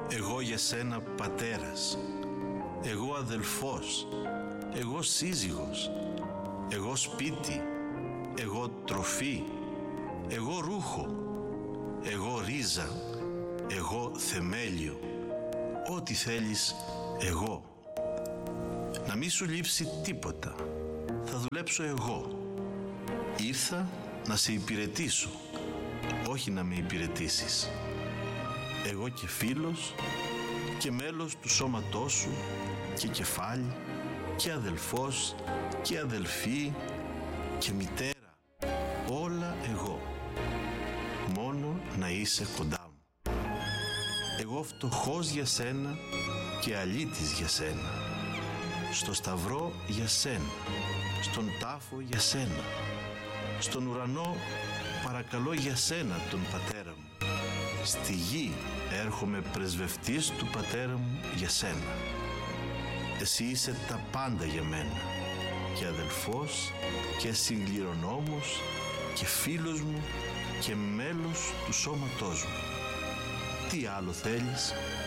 Εγώ για σένα πατέρας, εγώ αδελφός, εγώ σύζυγος, εγώ σπίτι, εγώ τροφή, εγώ ρούχο, εγώ ρίζα, εγώ θεμέλιο, ό,τι θέλεις εγώ. Να μη σου λείψει τίποτα, θα δουλέψω εγώ. Ήρθα να σε υπηρετήσω, όχι να με υπηρετήσεις. Εγώ και φίλος και μέλος του σώματός σου και κεφάλι και αδελφός και αδελφή και μητέρα, όλα εγώ, μόνο να είσαι κοντά μου. Εγώ φτωχός για σένα και αλήτης για σένα, στο σταυρό για σένα, στον τάφο για σένα, στον ουρανό παρακαλώ για σένα τον πατέρα μου, στη γη έρχομαι πρεσβευτής του πατέρα μου για σένα. Εσύ είσαι τα πάντα για μένα, και αδελφός και συγκληρονόμος και φίλος μου και μέλος του σώματός μου. Τι άλλο θέλεις?